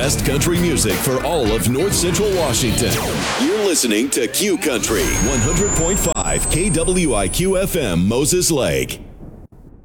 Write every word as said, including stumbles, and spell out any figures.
best country music for all of North Central Washington. You're listening to Q Country one hundred point five K W I Q F M Moses Lake.